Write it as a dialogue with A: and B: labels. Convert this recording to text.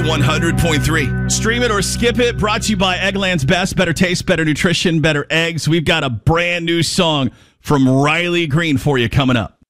A: 100.3.
B: Stream it or skip it. Brought to you by Eggland's Best. Better taste, better nutrition, better eggs. We've got a brand new song from Riley Green for you coming up.